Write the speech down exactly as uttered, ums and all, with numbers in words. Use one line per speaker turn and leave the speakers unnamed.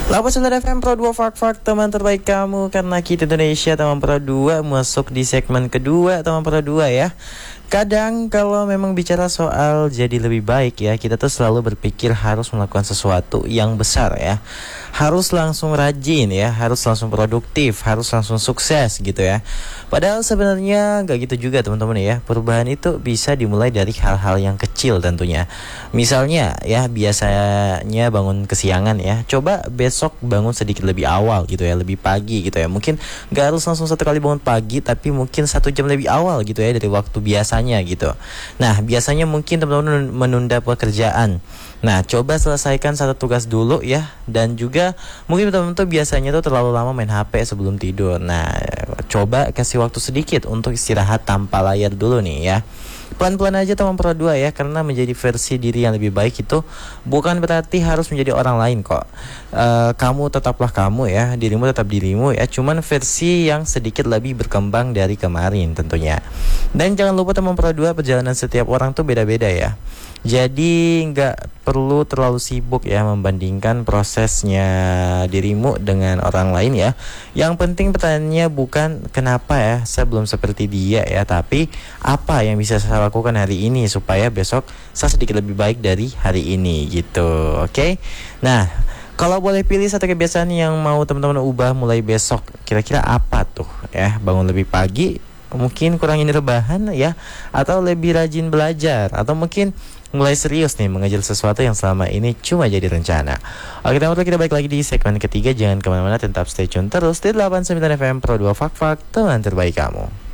delapan puluh sembilan F M Pro dua Fak-Fak, teman terbaik kamu. Karena kita Indonesia, teman Pro dua masuk di segmen kedua, teman Pro dua ya. Kadang kalau memang bicara soal jadi lebih baik ya, kita tuh selalu berpikir harus melakukan sesuatu yang besar ya. Harus langsung rajin ya, harus langsung produktif, harus langsung sukses gitu ya. Padahal sebenarnya gak gitu juga teman-teman ya. Perubahan itu bisa dimulai dari hal-hal yang kecil tentunya. Misalnya ya, biasanya bangun kesiangan ya, coba besok bangun sedikit lebih awal gitu ya, lebih pagi gitu ya. Mungkin gak harus langsung satu kali bangun pagi, tapi mungkin satu jam lebih awal gitu ya dari waktu biasanya gitu. Nah, biasanya mungkin teman-teman menunda pekerjaan. Nah, coba selesaikan satu tugas dulu ya. Dan juga mungkin teman-teman tuh biasanya tuh terlalu lama main H P sebelum tidur. Nah, coba kasih waktu sedikit untuk istirahat tanpa layar dulu nih ya. Pelan-pelan aja teman Pro dua ya, karena menjadi versi diri yang lebih baik itu bukan berarti harus menjadi orang lain kok. e, Kamu tetaplah kamu ya, dirimu tetap dirimu ya, cuman versi yang sedikit lebih berkembang dari kemarin tentunya. Dan jangan lupa teman Pro dua, perjalanan setiap orang tuh beda-beda ya. Jadi nggak perlu terlalu sibuk ya membandingkan prosesnya dirimu dengan orang lain ya. Yang penting pertanyaannya bukan kenapa ya saya belum seperti dia ya, tapi apa yang bisa saya lakukan hari ini supaya besok saya sedikit lebih baik dari hari ini gitu. Oke okay? Nah, kalau boleh pilih satu kebiasaan yang mau teman-teman ubah mulai besok, kira-kira apa tuh ya? Bangun lebih pagi, mungkin kurangin rebahan ya, atau lebih rajin belajar, atau mungkin mulai serius nih mengejar sesuatu yang selama ini cuma jadi rencana. Oke teman-teman, kita balik lagi di segmen ketiga. Jangan kemana-mana, tetap stay tune terus di delapan puluh sembilan F M Pro dua Fak-Fak, teman terbaik kamu.